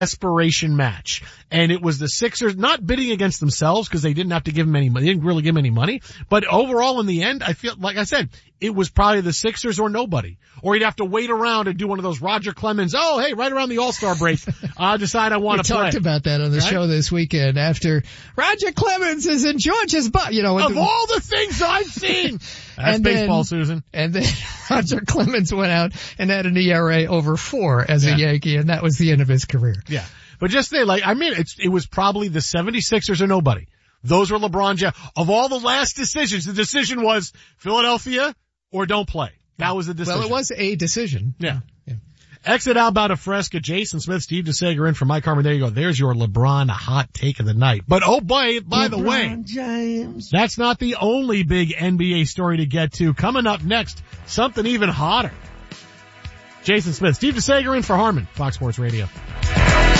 desperation match. And it was the Sixers not bidding against themselves because they didn't have to give him any money. They didn't really give him any money. But overall in the end, I feel, like I said, it was probably the Sixers or nobody. Or he'd have to wait around and do one of those Roger Clemens, oh, hey, right around the All-Star break, I decide I want to play. We talked about that on the show this weekend after Roger Clemens is in Georgia's butt, you know. Of all the things I've seen. That's baseball, Susan. And then Roger Clemens went out and had an ERA over 4 as a Yankee, and that was the end of his career. Yeah. But just say, it was probably the 76ers or nobody. Those were LeBron James. Of all the last decisions, the decision was Philadelphia or don't play. That was the decision. Well, it was a decision. Yeah. Exit Alberta Fresca, Jason Smith, Steve DeSager in for Mike Harmon. There you go. There's your LeBron hot take of the night. But by the way, James. That's not the only big NBA story to get to. Coming up next, something even hotter. Jason Smith, Steve DeSager in for Harmon, Fox Sports Radio.